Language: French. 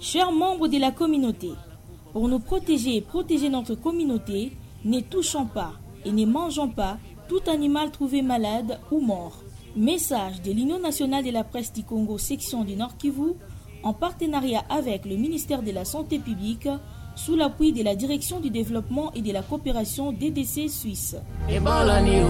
Chers membres de la communauté, pour nous protéger et protéger notre communauté, ne touchons pas et ne mangeons pas tout animal trouvé malade ou mort. Message de l'Union nationale de la presse du Congo, section du Nord Kivu, en partenariat avec le ministère de la Santé publique, sous l'appui de la Direction du développement et de la coopération DDC Suisse.